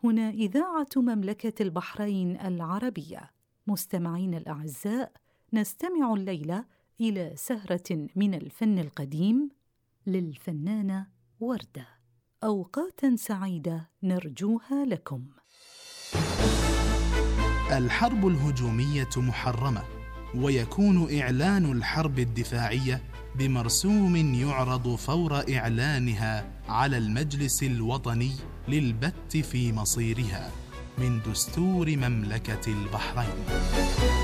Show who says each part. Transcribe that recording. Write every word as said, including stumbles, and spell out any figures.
Speaker 1: هنا إذاعة مملكة البحرين العربية. مستمعين الأعزاء، نستمع الليلة إلى سهرة من الفن القديم للفنانة وردة. أوقاتاً سعيدة نرجوها لكم.
Speaker 2: الحرب الهجومية محرمة، ويكون إعلان الحرب الدفاعية بمرسوم يعرض فور إعلانها على المجلس الوطني للبت في مصيرها من دستور مملكة البحرين.